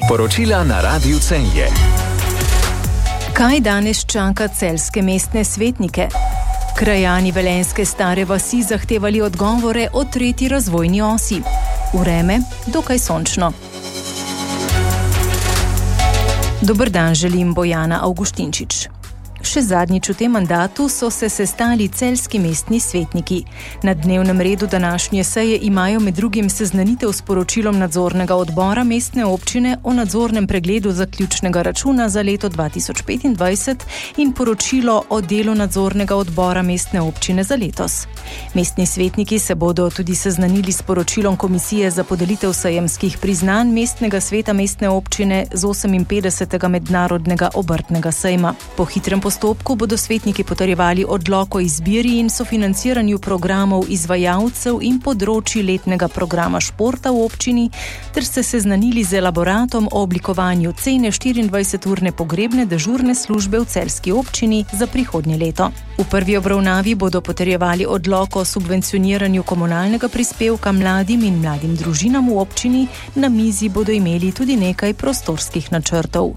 Poročila na Radiu Celje. Kaj danes čaka celjske mestne svetnike? Krajani velenjske stare vasi zahtevali odgovore o tretji razvojni osi. Vreme dokaj sončno. Dober dan, želim Bojana Avguštinčič. Še zadnjič v tem mandatu so se sestali celjski mestni svetniki. Na dnevnem redu današnje seje imajo med drugim seznanitev s poročilom nadzornega odbora mestne občine o nadzornem pregledu zaključnega računa za leto 2025 in poročilo o delu nadzornega odbora mestne občine za letos. Mestni svetniki se bodo tudi seznanili s poročilom Komisije za podelitev sejemskih priznanj mestnega sveta mestne občine z 58. mednarodnega obrtnega sejma. Po hitrem postopku bodo svetniki potrjevali odlok o izbiri in sofinanciranju programov izvajalcev in področji letnega programa športa v občini ter se seznanili z elaboratom o oblikovanju cene 24-urne pogrebne dežurne službe v celjski občini za prihodnje leto. V prvi obravnavi bodo potrjevali odlok o subvencioniranju komunalnega prispevka mladim in mladim družinam v občini, na mizi bodo imeli tudi nekaj prostorskih načrtov.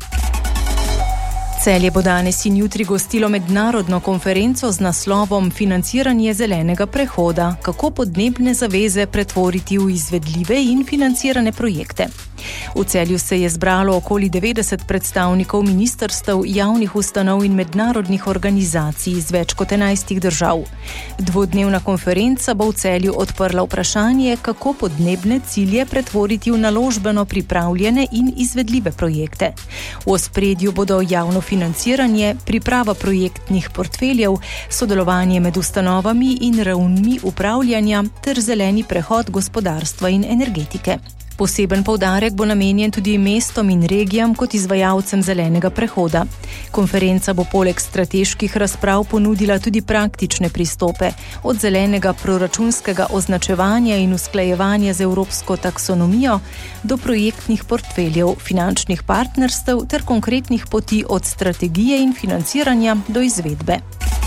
Celje bo danes in jutri gostilo mednarodno konferenco z naslovom Financiranje zelenega prehoda, kako podnebne zaveze pretvoriti v izvedljive in financirane projekte. V Celju se je zbralo okoli 90 predstavnikov ministrstev, javnih ustanov in mednarodnih organizacij iz več kot 11 držav. Dvodnevna konferenca bo v Celju odprla vprašanje, kako podnebne cilje pretvoriti v naložbeno pripravljene in izvedljive projekte. V ospredju bodo javno financiranje, priprava projektnih portfeljev, sodelovanje med ustanovami in ravnmi upravljanja ter zeleni prehod gospodarstva in energetike. Poseben poudarek bo namenjen tudi mestom in regijam kot izvajalcem zelenega prehoda. Konferenca bo poleg strateških razprav ponudila tudi praktične pristope, od zelenega proračunskega označevanja in usklajevanja z evropsko taksonomijo do projektnih portfeljev, finančnih partnerstev ter konkretnih poti od strategije in financiranja do izvedbe.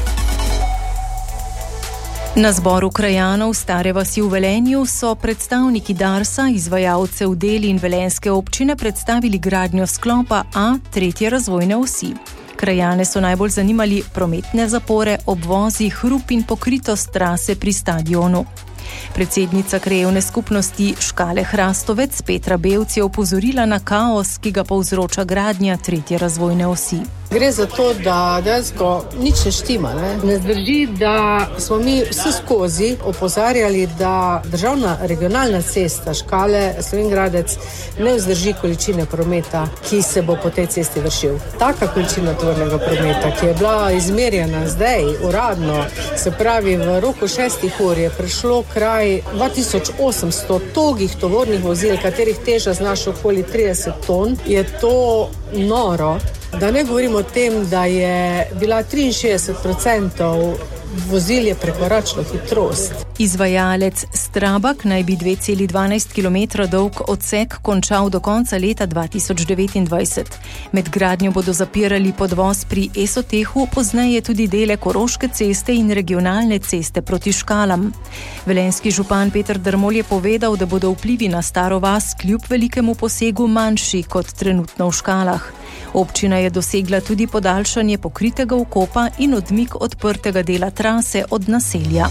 Na zboru krajanov stare vasi v Velenju so predstavniki Darsa, izvajalcev del in velenjske občine predstavili gradnjo sklopa A tretje razvojne osi. Krajane so najbolj zanimali prometne zapore, obvozi, hrup in pokritost trase pri stadionu. Predsednica krajevne skupnosti Škale Hrastovec Petra Bevc je opozorila na kaos, ki ga povzroča gradnja tretje razvojne osi. Gre za to, da dejansko nič ne štima. Ne zdrži, da smo mi vse skozi opozarjali, da državna regionalna cesta Škale Slovenj-Gradec ne vzdrži količine prometa, ki se bo po tej cesti vršil. Taka količina tovornega prometa, ki je bila izmerjena zdaj uradno, se pravi v roku 6 ur je prišlo kraj 2800 togih tovornih vozil, katerih teža znaša okoli 30 ton, je to noro. Da ne govorimo o tem, da je bila 63% vozil je prekoračilo hitrost. Izvajalec Strabag naj bi 2,12 km dolg odsek končal do konca leta 2029. Med gradnjo bodo zapirali podvoz pri Esotehu, pozneje tudi dele Koroške ceste in regionalne ceste proti Škalam. Velenjski župan Peter Drmol je povedal, da bodo vplivi na staro vas kljub velikemu posegu manjši kot trenutno v Škalah. Občina je dosegla tudi podaljšanje pokritega vkopa in odmik odprtega dela trase od naselja.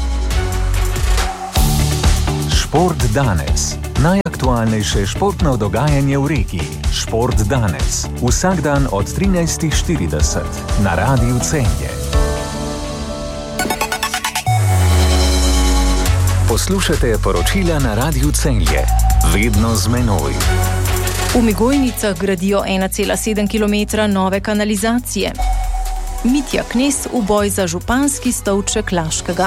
Šport danes. Najaktualnejše športno dogajanje v regiji. Šport danes. Vsak dan od 13:40 na Radiu Celje. Poslušate poročila na Radiu Celje. Vedno z menoj. V Migojnicah gradijo 1,7 km nove kanalizacije. Mitja Knez v boj za županski stolček Laškega.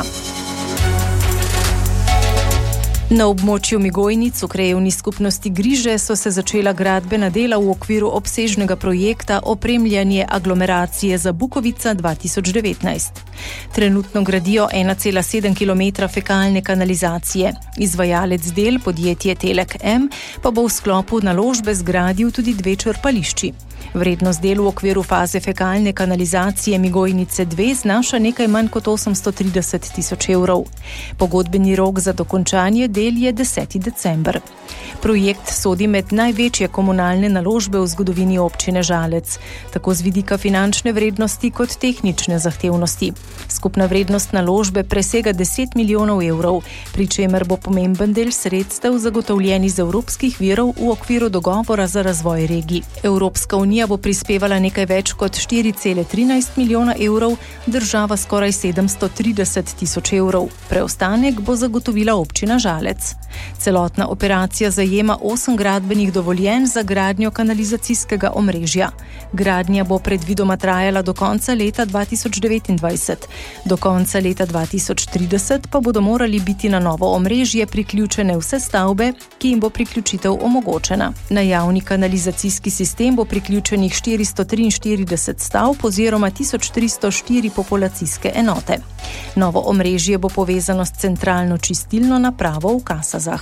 Na območju Migojnic v krajevni skupnosti Griže so se začela gradbena dela v okviru obsežnega projekta Opremljanje aglomeracije za Bukovica 2019. Trenutno gradijo 1,7 km fekalne kanalizacije. Izvajalec del, podjetje Telek M, pa bo v sklopu naložbe zgradil tudi 2 črpališči. Vrednost del v okviru faze fekalne kanalizacije Migojnice 2 znaša nekaj manj kot 830 tisoč evrov. Pogodbeni rok za dokončanje del je 10. december. Projekt sodi med največje komunalne naložbe v zgodovini občine Žalec, tako z vidika finančne vrednosti kot tehnične zahtevnosti. Skupna vrednost naložbe presega 10 milijonov evrov, pri čemer bo pomemben del sredstev zagotovljen iz evropskih virov v okviru dogovora za razvoj regij. Evropska unija bo prispevala nekaj več kot 4,13 milijona evrov, država skoraj 730 tisoč evrov. Preostanek bo zagotovila občina Žalec. Celotna operacija zajema 8 gradbenih dovoljenj za gradnjo kanalizacijskega omrežja. Gradnja bo predvidoma trajala do konca leta 2029. Do konca leta 2030 pa bodo morali biti na novo omrežje priključene vse stavbe, ki jim bo priključitev omogočena. Na javni kanalizacijski sistem bo priključenih 443 stavb oziroma 1304 populacijske enote. Novo omrežje bo povezano s centralno čistilno napravo v Kasazah.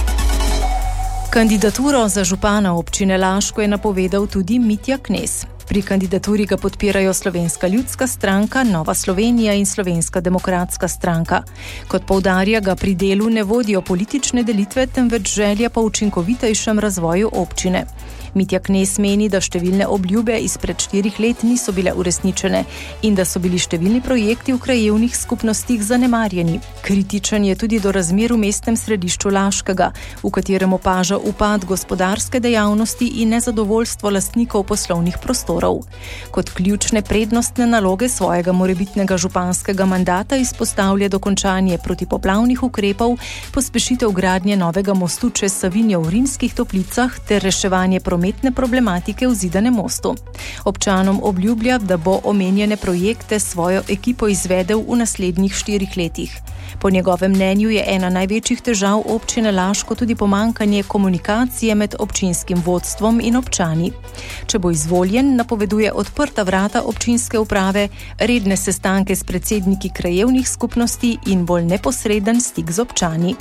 Kandidaturo za župana občine Laško je napovedal tudi Mitja Knez. Pri kandidaturi ga podpirajo Slovenska ljudska stranka, Nova Slovenija in Slovenska demokratska stranka. Kot poudarja, ga pri delu ne vodijo politične delitve, temveč želja po učinkovitejšem razvoju občine. Mitja Knez meni, da številne obljube izpred 4 let niso bile uresničene in da so bili številni projekti v krajevnih skupnostih zanemarjeni. Kritičen je tudi do razmer v mestnem središču Laškega, v katerem opaža upad gospodarske dejavnosti in nezadovoljstvo lastnikov poslovnih prostorov. Kot ključne prednostne naloge svojega morebitnega županskega mandata izpostavlja dokončanje protipoplavnih ukrepov, pospešitev gradnje novega mostu čez Savinjo v Rimskih Toplicah ter reševanje prometne problematike v Zidanem mostu. Občanom obljublja, da bo omenjene projekte svojo ekipo izvedel v naslednjih 4 letih. Po njegovem mnenju je ena največjih težav občine Laško tudi pomanjkanje komunikacije med občinskim vodstvom in občani. Če bo izvoljen, napoveduje odprta vrata občinske uprave, redne sestanke s predsedniki krajevnih skupnosti in bolj neposreden stik z občani.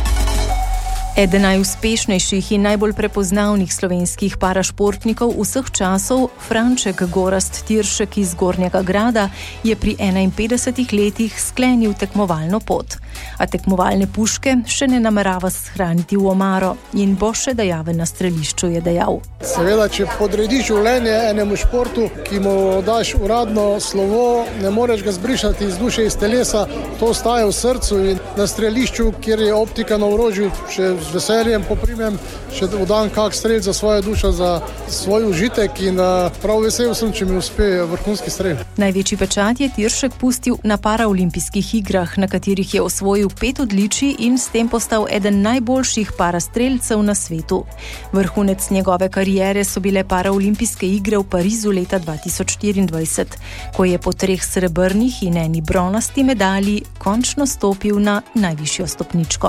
Eden najuspešnejših in najbolj prepoznavnih slovenskih parašportnikov vseh časov, Franček Gorazd Tiršek iz Gornjega Grada, je pri 51 letih sklenil tekmovalno pot. A tekmovalne puške še ne namerava shraniti v omaro in bo še dejaven na strelišču, je dejal. Seveda, če podrediš življenje enemu športu, ki mu daš uradno slovo, ne moreš ga zbrišati iz duše, iz telesa, to ostaje v srcu in na strelišču, kjer je optika na orožju, še z veseljem poprimem, še vdam kak strel za svojo dušo, za svoj užitek in prav vesel sem, če mi uspe vrhunski strel. Največji pečat je Tiršek pustil na paraolimpijskih igrah, na katerih je osvojil 5 odličij in s tem postal eden najboljših parastrelcev na svetu. Vrhunec njegove kariere so bile paraolimpijske igre v Parizu leta 2024, ko je po 3 srebrnih in eni bronasti medalji končno stopil na najvišjo stopničko.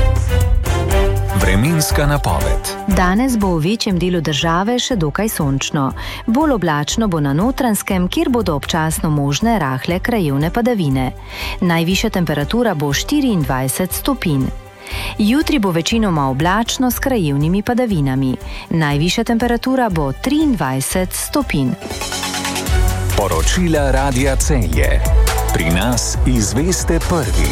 Vremenska napoved. Danes bo v večjem delu države še dokaj sončno. Bolj oblačno bo na Notranjskem, kjer bodo občasno možne rahle krajevne padavine. Najvišja temperatura bo 24 stopinj. Jutri bo večinoma oblačno s krajevnimi padavinami. Najvišja temperatura bo 23 stopinj. Poročila Radia Celje. Pri nas izveste prvi.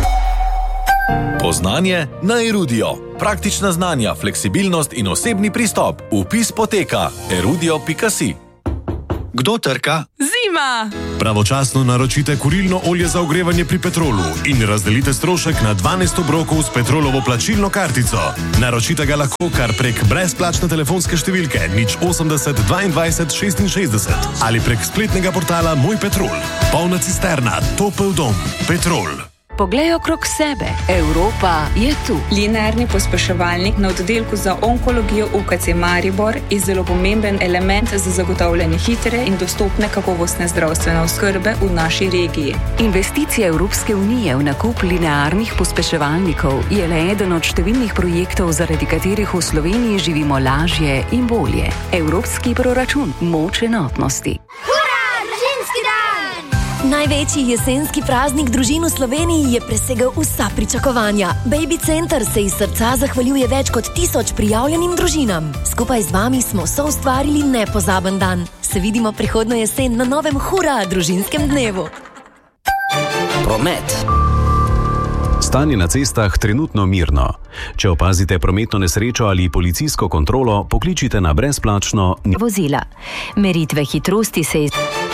Poznanje na Erudio. Praktična znanja, fleksibilnost in osebni pristop. Vpis poteka erudio.si. Kdo trka? Zima! Pravočasno naročite kurilno olje za ogrevanje pri Petrolu in razdelite strošek na 12 obrokov s Petrolovo plačilno kartico. Naročite ga lahko kar prek brezplačne telefonske številke 080 22 66 ali prek spletnega portala Moj Petrol. Polna cisterna, topel dom, Petrol. Poglej okrog sebe. Evropa je tu. Linearni pospeševalnik na oddelku za onkologijo UKC Maribor je zelo pomemben element za zagotavljanje hitre in dostopne kakovostne zdravstvene oskrbe v naši regiji. Investicija Evropske unije v nakup linearnih pospeševalnikov je le eden od številnih projektov, zaradi katerih v Sloveniji živimo lažje in bolje. Evropski proračun, moč enotnosti. Največji jesenski praznik družin v Sloveniji je presegel vsa pričakovanja. Baby Center se iz srca zahvaljuje več kot 1000 prijavljenim družinam. Skupaj z vami smo soustvarili nepozaben dan. Se vidimo prihodnjo jesen na novem Hura družinskem dnevu. Promet. Stanje na cestah trenutno mirno. Če opazite prometno nesrečo ali policijsko kontrolo, pokličite na brezplačno vozila. Meritve hitrosti se